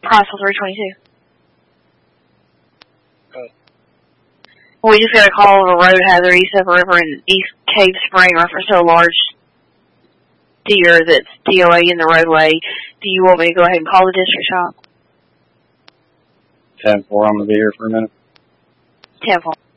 Crossville 322. We just got a call of a road hazard east of the river in East Cave Spring reference to a large deer that's DOA in the roadway. Do you want me to go ahead and call the district shop? 10-4, I'm going to be here for a minute. 10-4.